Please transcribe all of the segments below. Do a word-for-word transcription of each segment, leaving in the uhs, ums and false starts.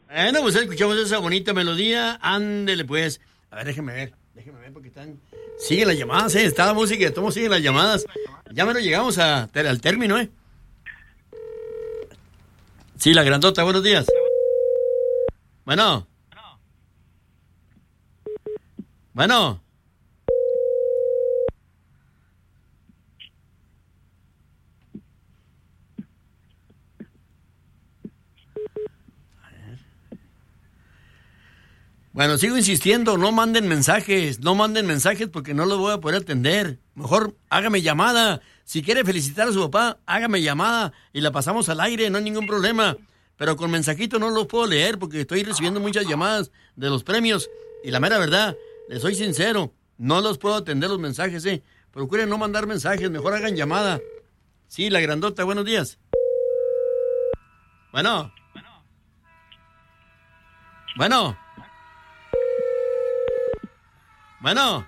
Bueno, pues escuchamos esa bonita melodía. Ándele, pues. A ver, déjeme ver. Déjeme ver porque están... Siguen las llamadas, ¿eh? Está la música y todos siguen las llamadas. Ya menos llegamos a, al término, ¿eh? Sí, la grandota, buenos días. Bueno. Bueno. Bueno, sigo insistiendo, no manden mensajes, no manden mensajes porque no los voy a poder atender. Mejor hágame llamada. Si quiere felicitar a su papá, hágame llamada y la pasamos al aire, no hay ningún problema. Pero con mensajito no los puedo leer porque estoy recibiendo muchas llamadas de los premios. Y la mera verdad, les soy sincero, no los puedo atender los mensajes, ¿eh? Procuren no mandar mensajes, mejor hagan llamada. Sí, la grandota, buenos días. Bueno. Bueno. Bueno.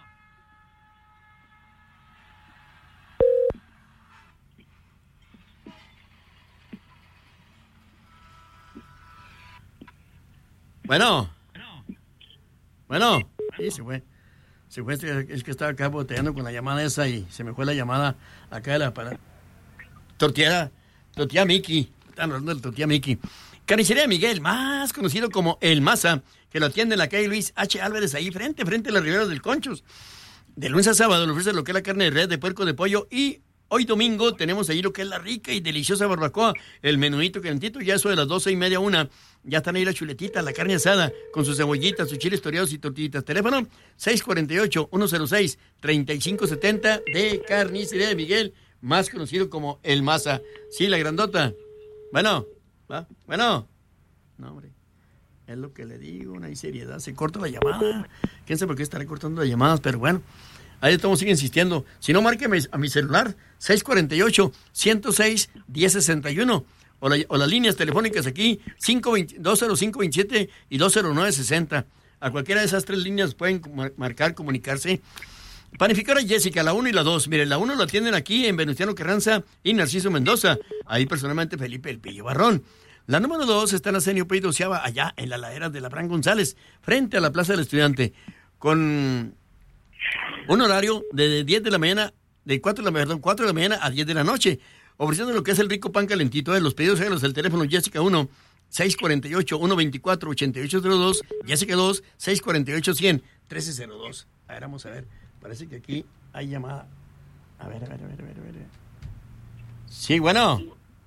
Bueno. Bueno. Sí, se fue. Se fue, es que estaba acá boteando con la llamada esa y se me fue la llamada acá de la para. Tortilla, tortilla Mickey. Están hablando de tortilla Mickey. Carnicería Miguel, más conocido como El Maza, que lo atiende en la calle Luis H. Álvarez, ahí frente, frente a las riberas del Conchos. De lunes a sábado le ofrece lo que es la carne de res, de puerco, de pollo, y hoy domingo tenemos ahí lo que es la rica y deliciosa barbacoa, el menudito calentito, ya eso de las doce y media, una, ya están ahí las chuletitas, la carne asada, con sus cebollitas, sus chiles toreados y tortillitas. Teléfono seis cuatro ocho, uno cero seis, tres cinco siete cero de Carnicería de Miguel, más conocido como El Maza. Sí, la grandota. Bueno, va, bueno. No, hombre. Es lo que le digo, no hay seriedad. Se corta la llamada. ¿Quién sabe por qué estaré cortando las llamadas? Pero bueno, ahí estamos, sigue insistiendo. Si no, márqueme a mi celular, seis cuatro ocho, uno cero seis, uno cero seis uno. O, la, o las líneas telefónicas aquí, dos cero cinco veintisiete y dos cero nueve sesenta. A cualquiera de esas tres líneas pueden marcar, comunicarse. Panificadora Jessica, la uno y la dos. Mire, la uno la atienden aquí en Venustiano Carranza y Narciso Mendoza. Ahí personalmente Felipe El Pillo Barrón. La número dos está en la Senio Pedro Ciaba, allá en la ladera de la Abraham González, frente a la Plaza del Estudiante, con un horario de diez de la mañana, de cuatro de la, perdón, cuatro de la mañana a diez de la noche, ofreciendo lo que es el rico pan calentito. De los pedidos, hágalos al teléfono Jessica uno, seis cuatro ocho, uno dos cuatro, ocho ocho cero dos, Jessica dos, seis cuatro ocho, cien, trece cero dos. A ver, vamos a ver, parece que aquí hay llamada. A ver, a ver, a ver, a ver, a ver. Sí, bueno.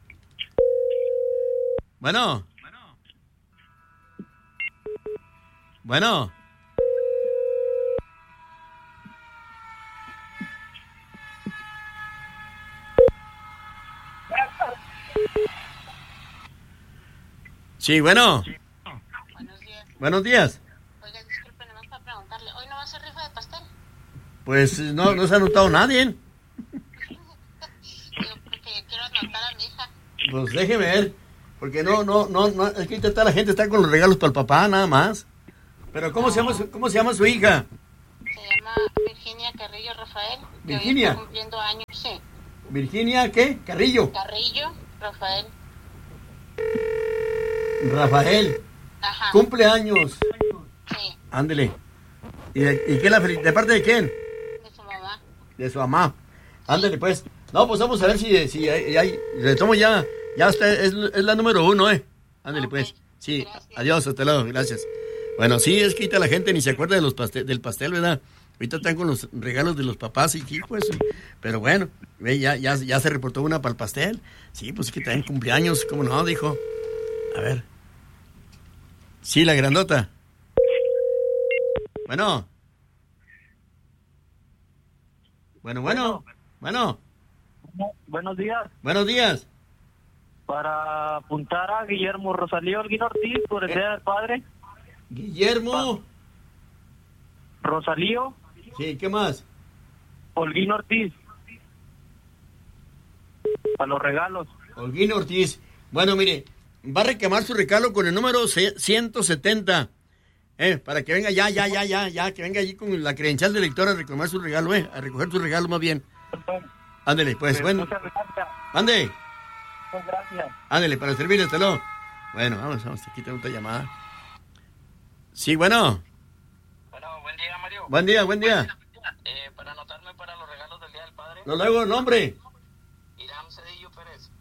Bueno. Bueno. Sí, bueno. Buenos días. Buenos días. Oiga, disculpe, nomás para preguntarle, ¿hoy no va a ser rifa de pastel? Pues no, no se ha anotado nadie. Yo porque quiero anotar a mi hija. Pues déjeme ver. Porque no, no, no, no, es que ahorita la gente está con los regalos para el papá, nada más. Pero ¿cómo, no. se, llama su, ¿cómo se llama su hija? Se llama Virginia Carrillo Rafael. ¿Virginia? Está cumpliendo años, sí. ¿Virginia qué? ¿Carrillo? Carrillo Rafael. Rafael. Ajá. ¿Cumple años? Sí. Ándele. ¿Y de, y qué la de parte de quién? De su mamá. De su mamá. Ándele, pues. No, pues vamos a ver si, si hay, hay, le tomo ya. Ya está, es, es la número uno, ¿eh? Ándale, okay, pues. Sí, gracias. Adiós, hasta luego, gracias. Bueno, sí, es que ahorita la gente ni se acuerda de los pastel, del pastel, ¿verdad? Ahorita están con los regalos de los papás y pues, pero bueno, ve, ya, ya, ya se reportó una para el pastel. Sí, pues es que también cumpleaños, ¿cómo no? Dijo. A ver. Sí, la grandota. Bueno. Bueno, bueno, bueno. Buenos días. Buenos días. Para apuntar a Guillermo Rosalío Holguín Ortiz por el Día del Padre. Guillermo Rosalío. Sí, ¿qué más? Holguín Ortiz. Para los regalos. Holguín Ortiz. Bueno, mire, va a reclamar su regalo con el número ciento setenta. Eh, para que venga ya, ya, ya, ya, ya, que venga allí con la credencial de lector a reclamar su regalo, eh, a recoger su regalo más bien. Ándele, pues, bueno. Muchas gracias. Ande. Muchas gracias. Ándele, para servirle, hasta luego. Bueno, vamos, vamos, aquí tengo otra llamada. Sí, bueno. Bueno, buen día, Mario. Buen día, buen día. Eh, para anotarme para los regalos del Día del Padre. Lo luego, nombre. Irán Cedillo Pérez.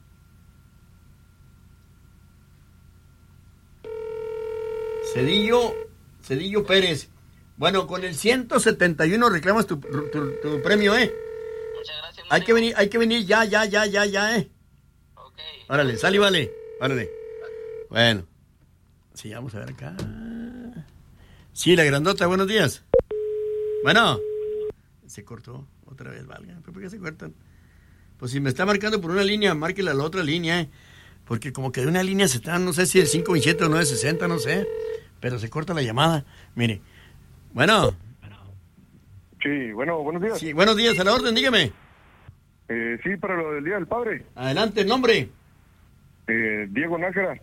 Cedillo, Cedillo Pérez. Bueno, con el ciento setenta y uno reclamas tu, tu, tu premio, ¿eh? Muchas gracias, Mario. Hay que venir, hay que venir ya, ya, ya, ya, ya, ¿eh? Ok. Órale, sale y vale. Órale. Bueno. Sí, vamos a ver acá. Sí, la grandota, buenos días. Bueno. Se cortó otra vez, valga. ¿Por qué se cortan? Pues si me está marcando por una línea, márquela a la otra línea, ¿eh? Porque como que de una línea se está, no sé si el cinco veintisiete o nueve sesenta, no sé. Pero se corta la llamada. Mire. Bueno. Sí, bueno, buenos días. Sí, buenos días, a la orden, dígame. Eh, sí, para lo del Día del Padre. Adelante, nombre. Eh, Diego Nájera.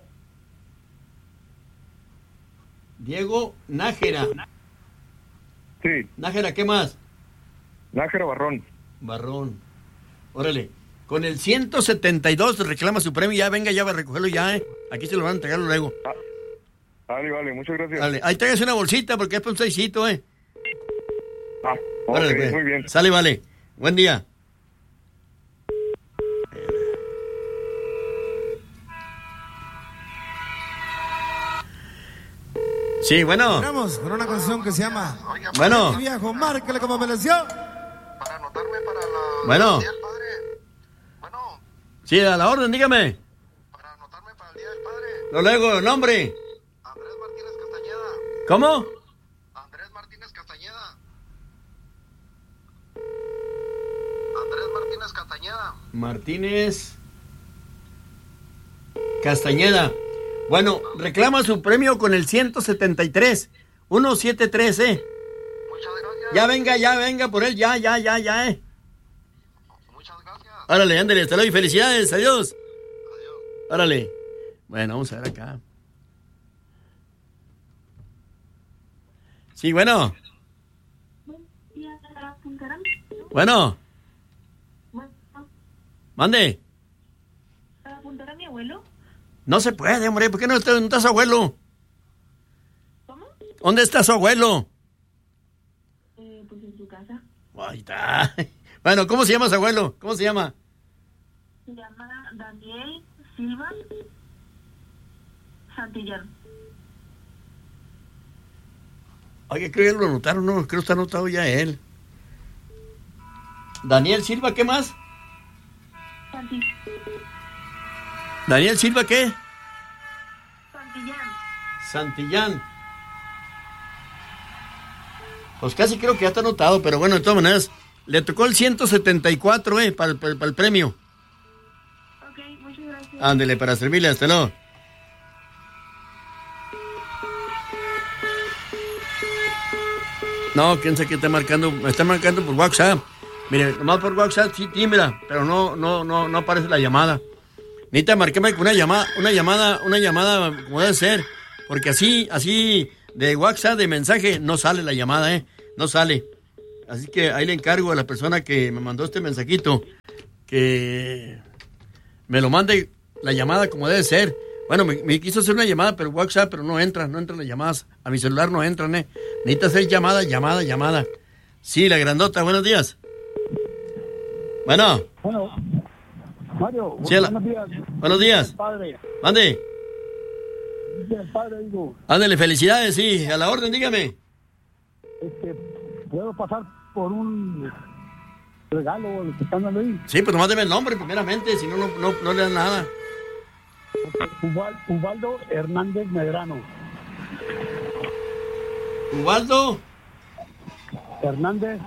Diego Nájera. Sí, Nájera, ¿qué más? Nájera Barrón. Barrón. Órale. Con el ciento setenta y dos reclama su premio. Ya venga, ya va a recogerlo ya, ¿eh? Aquí se lo van a entregar luego. Ah, vale, vale, muchas gracias. Vale. Ahí tráigase una bolsita porque es para un seisito, ¿eh? Ah, ok, Órale, pues. muy bien. Sale, vale. Buen día. Sí, bueno. Vamos con una canción que se llama Bueno. El Viejo, márquele como me decía. Para anotarme para la... Bueno. el Día del Padre. Bueno, Sí, a la orden, dígame. para anotarme para el Día del Padre. Lo luego, nombre. Andrés Martínez Castañeda. ¿Cómo? Andrés Martínez Castañeda. Andrés Martínez Castañeda. Martínez Castañeda. Bueno, reclama su premio con el ciento setenta y tres. ciento setenta y tres, ¿eh? Muchas gracias. Ya venga, ya venga por él, ya, ya, ya, ya, ¿eh? Muchas gracias. Órale, ándale, hasta luego y felicidades, adiós. Adiós. Órale. Bueno, vamos a ver acá. Sí, bueno. Bueno. Mande. ¿Para apuntar a mi abuelo? No se puede, hombre. ¿Por qué no está, no está su abuelo? ¿Cómo? ¿Dónde está su abuelo? Eh, pues en su casa. Ahí está. Bueno, ¿cómo se llama su abuelo? ¿Cómo se llama? Se llama Daniel Silva Santillán. Oye, creo que ya lo anotaron, no, creo que está anotado ya él. Daniel Silva, ¿qué más? Santi- Daniel Silva, ¿qué? Santillán. Santillán. Pues casi creo que ya está anotado, pero bueno, de todas maneras, le tocó el ciento setenta y cuatro, ¿eh? Para, para, para el premio. Ok, muchas gracias. Ándele, para servirle, hasta luego. No, quién sabe qué está marcando, me está marcando por WhatsApp. Mire, nomás por WhatsApp sí tímida, pero no, no, no, no aparece la llamada. Necesita marcarme con una llamada, una llamada, una llamada como debe ser, porque así, así de WhatsApp, de mensaje, no sale la llamada, eh, no sale. Así que ahí le encargo a la persona que me mandó este mensajito que me lo mande la llamada como debe ser. Bueno, me, me quiso hacer una llamada, pero WhatsApp, pero no entra, no entran las llamadas. A mi celular no entran, eh. Necesita hacer llamada, llamada, llamada. Sí, la grandota, buenos días. Bueno. Bueno, Mario, Sí, la- buenos días. Buenos días. Padre, Ande, el padre, digo, ándele, felicidades, sí, a la orden, dígame. este, ¿puedo pasar por un regalo lo que están dando ahí? Sí, pues nomás deme el nombre primeramente, si no, no, no, no le dan nada. Ubal- Ubaldo Hernández Medrano. Ubaldo Hernández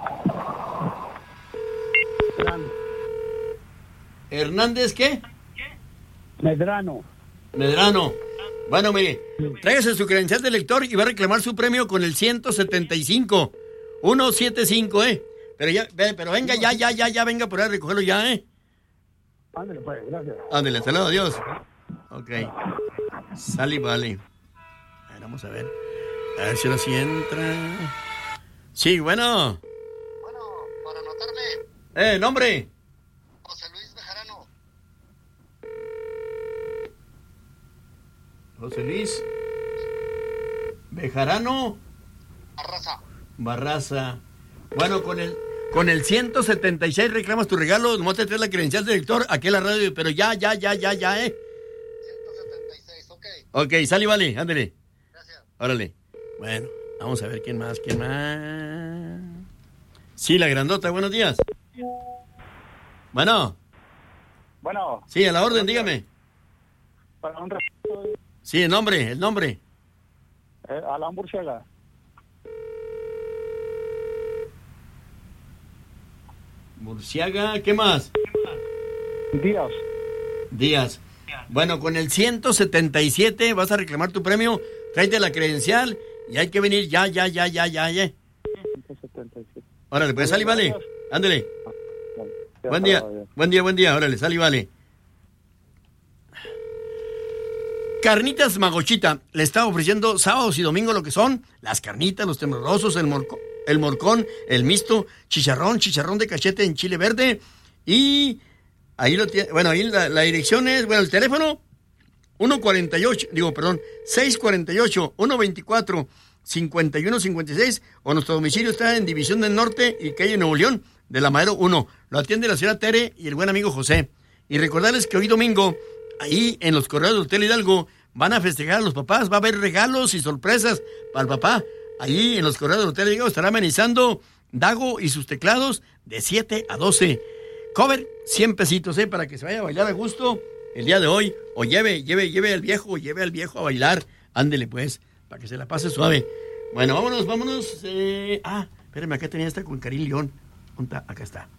Medrano. Hernández, ¿qué? Medrano. Medrano. Bueno, mire, tráigase su credencial de lector y va a reclamar su premio con el ciento setenta y cinco. ciento setenta y cinco, ¿eh? Pero ya, ve, pero venga, ya, ya, ya, ya, venga por ahí a recogerlo ya, ¿eh? Ándale, pues, gracias. Ándale, hasta luego, adiós. Ok. Sale y vale. A ver, vamos a ver. A ver si ahora sí entra. Sí, bueno. Bueno, para anotarme, Eh, nombre. José Luis Bejarano. José Luis Bejarano Barraza. Barraza. Bueno, con el con el ciento setenta y seis reclamas tu regalo, nomás te traes la credencial del director aquí en la radio, pero ya, ya, ya, ya, ya, eh. ciento setenta y seis, ok. Ok, sale y vale, ándale. Gracias. Órale. Bueno, vamos a ver quién más, quién más. Sí, la grandota, buenos días. Bueno. Bueno, Sí, a la orden, dígame. para un respeto, Sí, el nombre, el nombre. eh, Alan Burciaga. Murciaga, ¿qué más? Díaz. Díaz. Bueno, con el ciento setenta y siete vas a reclamar tu premio, tráete la credencial y hay que venir ya, ya, ya, ya, ya, ya. ciento setenta y siete. Órale, pues sal y vale. Ándale. Ya Buen día, estaba bien. buen día, buen día. Órale, sal y vale. Carnitas Magochita le está ofreciendo sábados y domingos lo que son las carnitas, los temblorosos, el, morco, el morcón, el mixto, chicharrón, chicharrón de cachete en chile verde. Y ahí lo tiene. Bueno, ahí la, la dirección es, bueno, el teléfono uno cuarenta y ocho, digo, perdón, seis cuarenta y ocho, uno veinticuatro, cincuenta y uno cincuenta y seis, o nuestro domicilio está en División del Norte y calle Nuevo León, de la Madero uno. Lo atiende la señora Tere y el buen amigo José. Y recordarles que hoy domingo, ahí en los correos del Hotel Hidalgo, van a festejar a los papás, va a haber regalos y sorpresas para el papá. Ahí en los correos del Hotel Hidalgo estará amenizando Dago y sus teclados de siete a doce. Cover, cien pesitos, ¿eh? Para que se vaya a bailar a gusto el día de hoy. O lleve, lleve, lleve al viejo, lleve al viejo a bailar. Ándele, pues, para que se la pase suave. Bueno, vámonos, vámonos. Eh... Ah, espérame, acá tenía esta con Karim León. Acá está.